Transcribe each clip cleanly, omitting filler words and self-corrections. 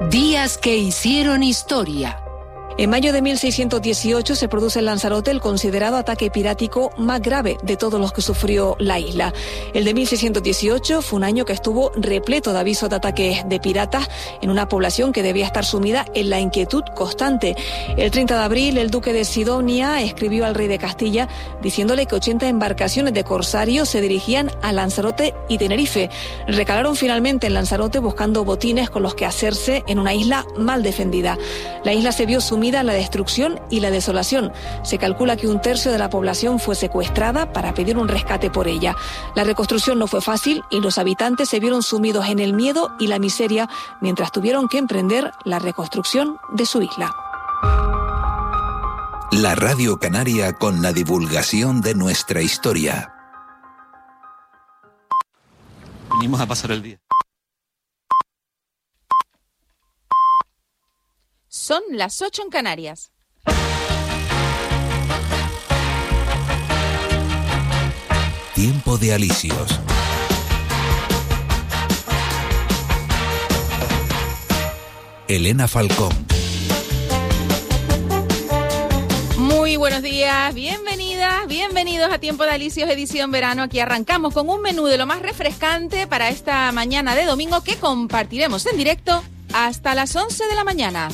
Días que hicieron historia. En mayo de 1618 se produce en Lanzarote el considerado ataque pirático más grave de todos los que sufrió la isla. El de 1618 fue un año que estuvo repleto de avisos de ataques de piratas en una población que debía estar sumida en la inquietud constante. El 30 de abril, el duque de Sidonia escribió al rey de Castilla diciéndole que 80 embarcaciones de corsarios se dirigían a Lanzarote y Tenerife. Recalaron finalmente en Lanzarote buscando botines con los que hacerse en una isla mal defendida. La isla se vio sumida en la destrucción y la desolación. Se calcula que 1/3 de la población fue secuestrada para pedir un rescate por ella. La reconstrucción no fue fácil y los habitantes se vieron sumidos en el miedo y la miseria mientras tuvieron que emprender la reconstrucción de su isla. La Radio Canaria con la divulgación de nuestra historia. Venimos a pasar el día. Son las 8 en Canarias. Tiempo de alisios. Elena Falcón. Muy buenos días, bienvenidas, bienvenidos a Tiempo de Alicios, edición verano. Aquí arrancamos con un menú de lo más refrescante para esta mañana de domingo que compartiremos en directo hasta las 11 de la mañana.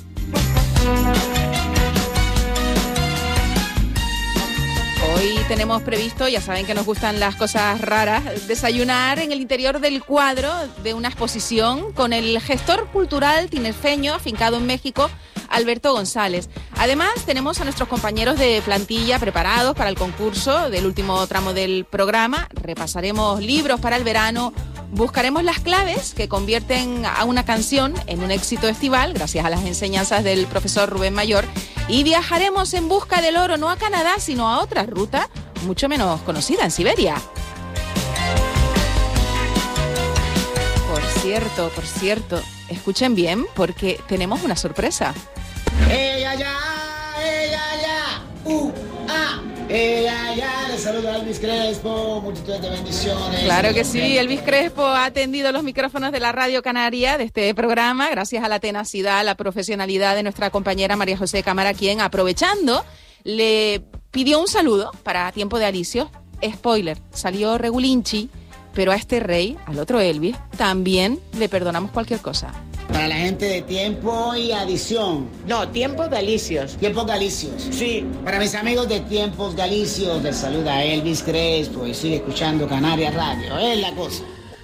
Hoy tenemos previsto, ya saben que nos gustan las cosas raras, desayunar en el interior del cuadro de una exposición con el gestor cultural tinerfeño afincado en México, Alberto González. Además, tenemos a nuestros compañeros de plantilla preparados para el concurso del último tramo del programa. Repasaremos libros para el verano. Buscaremos las claves que convierten a una canción en un éxito estival, gracias a las enseñanzas del profesor Rubén Mayor. Y viajaremos en busca del oro, no a Canadá, sino a otra ruta mucho menos conocida, en Siberia. Por cierto, escuchen bien porque tenemos una sorpresa. ¡Ella ya! ¡Ella ya! Les saluda Elvis Crespo, multitud de bendiciones. Claro que sí, Elvis Crespo ha atendido los micrófonos de la Radio Canaria de este programa gracias a la tenacidad, la profesionalidad de nuestra compañera María José Cámara, quien, aprovechando, le pidió un saludo para Tiempo de Alicios. Spoiler, salió regulinchi, pero a este rey, al otro Elvis, también le perdonamos cualquier cosa. Para la gente de Tiempo y Adición. No, Tiempos Galicios. Tiempos Galicios. Sí. Para mis amigos de Tiempos Galicios, les saluda Elvis Crespo y sigue escuchando Canarias Radio. Es la cosa.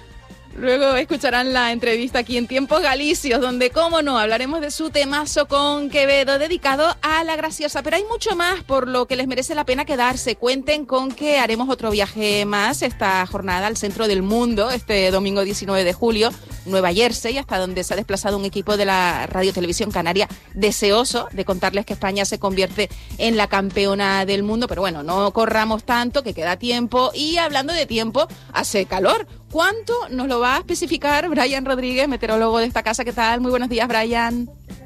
Luego escucharán la entrevista aquí en Tiempos Galicios, donde, cómo no, hablaremos de su temazo con Quevedo, dedicado a la graciosa. Pero hay mucho más por lo que les merece la pena quedarse. Cuenten con que haremos otro viaje más esta jornada al centro del mundo, este domingo 19 de julio, Nueva Jersey, hasta donde se ha desplazado un equipo de la Radio Televisión Canaria deseoso de contarles que España se convierte en la campeona del mundo. Pero bueno, no corramos tanto, que queda tiempo. Y hablando de tiempo, hace calor. ¿Cuánto nos lo va a especificar Brian Rodríguez, meteorólogo de esta casa? ¿Qué tal? Muy buenos días, Brian.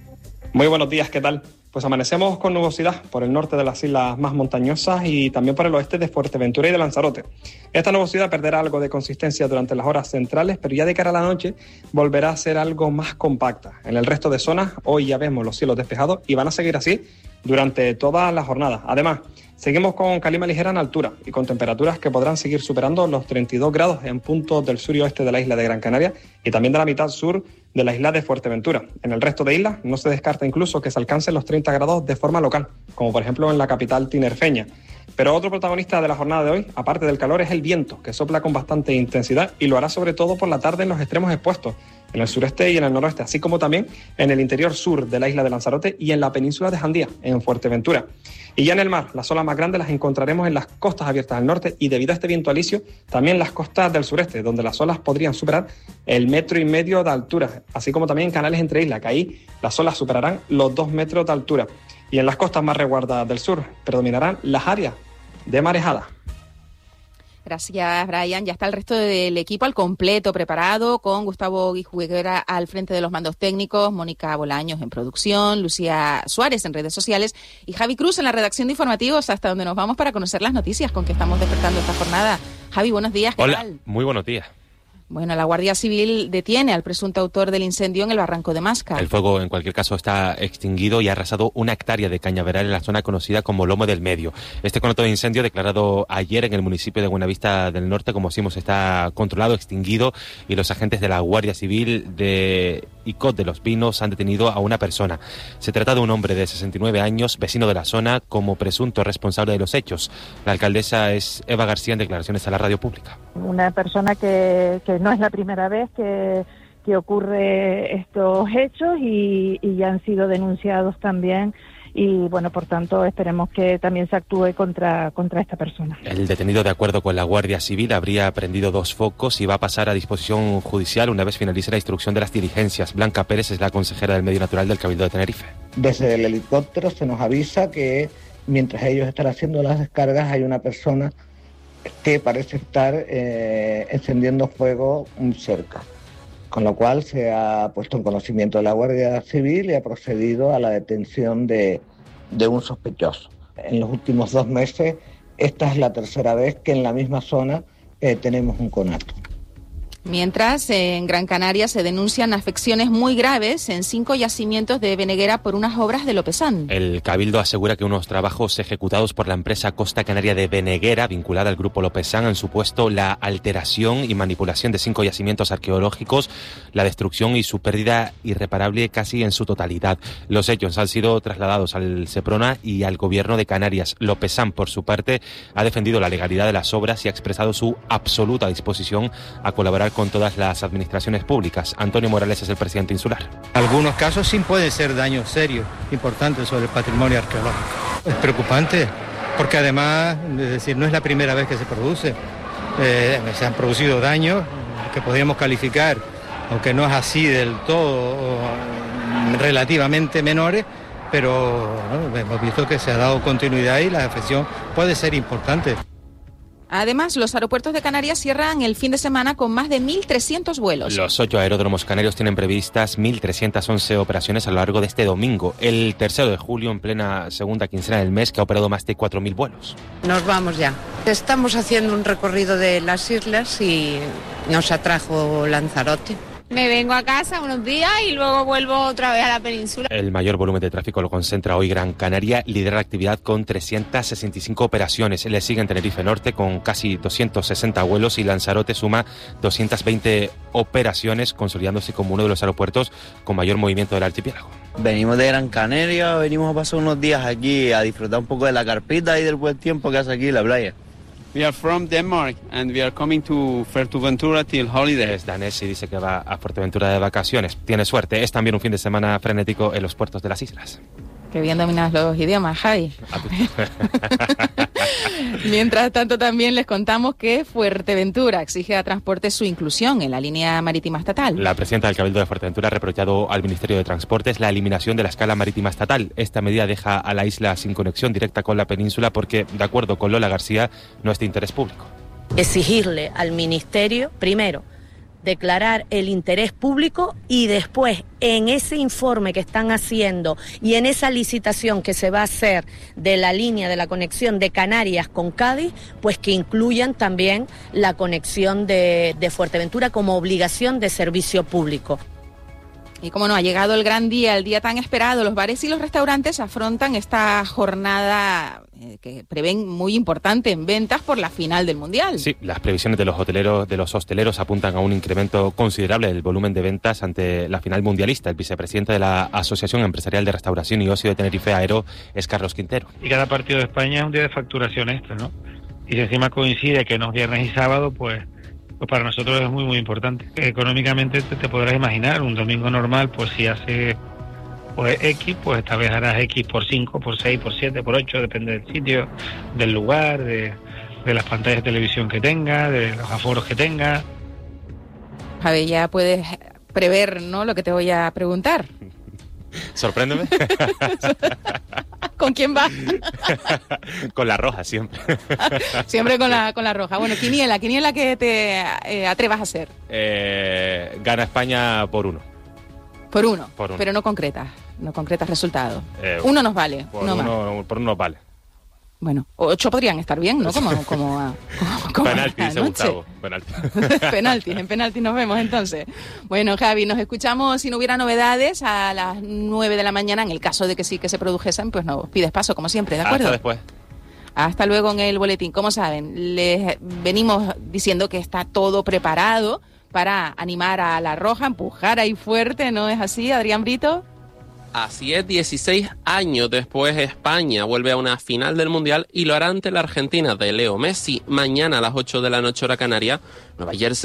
Muy buenos días, ¿qué tal? Pues amanecemos con nubosidad por el norte de las islas más montañosas y también por el oeste de Fuerteventura y de Lanzarote. Esta nubosidad perderá algo de consistencia durante las horas centrales, pero ya de cara a la noche volverá a ser algo más compacta. En el resto de zonas hoy ya vemos los cielos despejados y van a seguir así durante toda la jornada. Además, seguimos con calima ligera en altura y con temperaturas que podrán seguir superando los 32 grados en puntos del sur y oeste de la isla de Gran Canaria y también de la mitad sur de la isla de Fuerteventura. En el resto de islas no se descarta incluso que se alcancen los 30 grados de forma local, como por ejemplo en la capital tinerfeña. Pero otro protagonista de la jornada de hoy, aparte del calor, es el viento, que sopla con bastante intensidad y lo hará sobre todo por la tarde en los extremos expuestos, en el sureste y en el noroeste, así como también en el interior sur de la isla de Lanzarote y en la península de Jandía, en Fuerteventura. Y ya en el mar, las olas más grandes las encontraremos en las costas abiertas del norte y debido a este viento alisio, también las costas del sureste, donde las olas podrían superar el 1,5 metros de altura, así como también en canales entre islas, que ahí las olas superarán los 2 metros de altura. Y en las costas más resguardadas del sur predominarán las áreas de marejada. Gracias, Brian. Ya está el resto del equipo al completo preparado, con Gustavo Guijuguera al frente de los mandos técnicos, Mónica Bolaños en producción, Lucía Suárez en redes sociales y Javi Cruz en la redacción de informativos, hasta donde nos vamos para conocer las noticias con que estamos despertando esta jornada. Javi, buenos días. ¿Qué Hola, tal? Muy buenos días. Bueno, la Guardia Civil detiene al presunto autor del incendio en el barranco de Masca. El fuego, en cualquier caso, está extinguido y ha arrasado 1 hectárea de cañaveral en la zona conocida como Lomo del Medio. Este conato de incendio, declarado ayer en el municipio de Buenavista del Norte, como decimos, está controlado, extinguido, y los agentes de la Guardia Civil de Icod de los Pinos han detenido a una persona. Se trata de un hombre de 69 años, vecino de la zona, como presunto responsable de los hechos. La alcaldesa es Eva García en declaraciones a la radio pública. Una persona que no es la primera vez que ocurre estos hechos y ya han sido denunciados también. Y bueno, por tanto, esperemos que también se actúe contra esta persona. El detenido, de acuerdo con la Guardia Civil, habría prendido 2 focos y va a pasar a disposición judicial una vez finalice la instrucción de las diligencias. Blanca Pérez es la consejera del Medio Natural del Cabildo de Tenerife. Desde el helicóptero se nos avisa que mientras ellos están haciendo las descargas hay una persona que parece estar encendiendo fuego cerca. Con lo cual se ha puesto en conocimiento de la Guardia Civil y ha procedido a la detención de un sospechoso. En los últimos 2 meses, esta es la tercera vez que en la misma zona tenemos un conato. Mientras, en Gran Canaria se denuncian afecciones muy graves en 5 yacimientos de Beneguera por unas obras de Lopesán. El Cabildo asegura que unos trabajos ejecutados por la empresa Costa Canaria de Beneguera, vinculada al grupo Lopesán, han supuesto la alteración y manipulación de 5 yacimientos arqueológicos, la destrucción y su pérdida irreparable casi en su totalidad. Los hechos han sido trasladados al Seprona y al Gobierno de Canarias. Lopesán, por su parte, ha defendido la legalidad de las obras y ha expresado su absoluta disposición a colaborar con todas las administraciones públicas. Antonio Morales es el presidente insular. Algunos casos sí pueden ser daños serios, importantes sobre el patrimonio arqueológico. Es preocupante, porque además, es decir, no es la primera vez que se produce. Se han producido daños que podríamos calificar, aunque no es así del todo, relativamente menores, pero ¿no? Hemos visto que se ha dado continuidad y la afección puede ser importante. Además, los aeropuertos de Canarias cierran el fin de semana con más de 1.300 vuelos. Los 8 aeródromos canarios tienen previstas 1.311 operaciones a lo largo de este domingo, el 3 de julio, en plena segunda quincena del mes, que ha operado más de 4.000 vuelos. Nos vamos ya. Estamos haciendo un recorrido de las islas y nos atrajo Lanzarote. Me vengo a casa unos días y luego vuelvo otra vez a la península. El mayor volumen de tráfico lo concentra hoy Gran Canaria, lidera la actividad con 365 operaciones. Le sigue en Tenerife Norte con casi 260 vuelos y Lanzarote suma 220 operaciones, consolidándose como uno de los aeropuertos con mayor movimiento del archipiélago. Venimos de Gran Canaria, venimos a pasar unos días aquí a disfrutar un poco de la carpita y del buen tiempo que hace aquí en la playa. We are from Denmark and we are coming to Fuerteventura till holiday. Es danés y dice que va a Fuerteventura de vacaciones. Tiene suerte. Es también un fin de semana frenético en los puertos de las islas. Qué bien dominas los idiomas, Javi. Mientras tanto, también les contamos que Fuerteventura exige a Transportes su inclusión en la línea marítima estatal. La presidenta del Cabildo de Fuerteventura ha reprochado al Ministerio de Transportes la eliminación de la escala marítima estatal. Esta medida deja a la isla sin conexión directa con la península porque, de acuerdo con Lola García, no es de interés público. Exigirle al Ministerio, primero, declarar el interés público y después en ese informe que están haciendo y en esa licitación que se va a hacer de la línea de la conexión de Canarias con Cádiz, pues que incluyan también la conexión de Fuerteventura como obligación de servicio público. Y como no, ha llegado el gran día, el día tan esperado. Los bares y los restaurantes afrontan esta jornada que prevén muy importante en ventas por la final del Mundial. Sí, las previsiones de los hosteleros apuntan a un incremento considerable del volumen de ventas ante la final mundialista. El vicepresidente de la Asociación Empresarial de Restauración y Ocio de Tenerife Aero es Carlos Quintero. Y cada partido de España es un día de facturación extra, ¿no? Y si encima coincide que no es viernes y sábado, pues para nosotros es muy muy importante. Económicamente te podrás imaginar, un domingo normal, pues si hace pues X, pues esta vez harás X por 5, por 6, por 7, por 8, depende del sitio, del lugar, de las pantallas de televisión que tenga, de los aforos que tenga. Javi, ya puedes prever, ¿no?, lo que te voy a preguntar. Sorpréndeme. ¿Con quién va? Con la roja, siempre. Siempre con la roja. Bueno, quiniela que te atrevas a hacer. Gana España por 1. Por uno, pero no concretas resultados. Uno nos vale. Por uno vale. Bueno, 8 podrían estar bien, ¿no? Como penalti, dice Gustavo. Penalti. En penalti nos vemos entonces. Bueno, Javi, nos escuchamos si no hubiera novedades a las 9 de la mañana. En el caso de que sí que se produjesen, pues nos pides paso, como siempre, ¿de acuerdo? Hasta después. Hasta luego en el boletín. Como saben, les venimos diciendo que está todo preparado para animar a La Roja, empujar ahí fuerte, ¿no es así, Adrián Brito? Así es, 16 años después España vuelve a una final del Mundial y lo hará ante la Argentina de Leo Messi mañana a las 8 de la noche hora canaria. Nueva Jersey